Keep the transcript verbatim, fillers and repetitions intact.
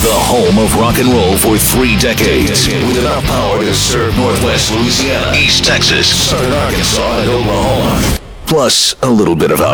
The home of rock and roll for three decades. With enough power to serve Northwest Louisiana, East Texas, Southern Arkansas, and Oklahoma. Plus, a little bit of outrage.